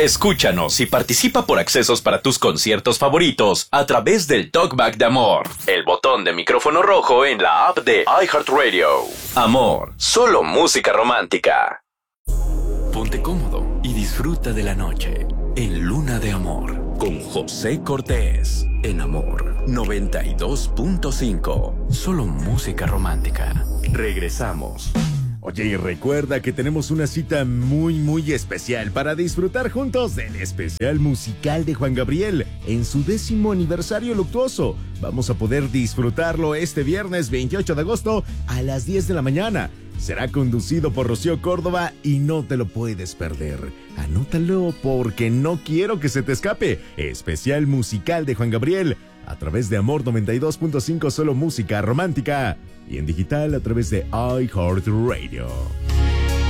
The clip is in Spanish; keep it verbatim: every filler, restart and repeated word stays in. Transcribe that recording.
Escúchanos y participa por accesos para tus conciertos favoritos a través del Talkback de Amor, el botón de micrófono rojo en la app de iHeartRadio. Amor, solo música romántica. Ponte cómodo y disfruta de la noche en Luna de Amor con José Cortés en Amor noventa y dos punto cinco. Solo música romántica. Regresamos. Oye, y recuerda que tenemos una cita muy, muy especial para disfrutar juntos del especial musical de Juan Gabriel en su décimo aniversario luctuoso. Vamos a poder disfrutarlo este viernes veintiocho de agosto a las diez de la mañana. Será conducido por Rocío Córdoba y no te lo puedes perder. Anótalo porque no quiero que se te escape. Especial musical de Juan Gabriel a través de Amor noventa y dos punto cinco, solo música romántica. Y en digital a través de iHeartRadio.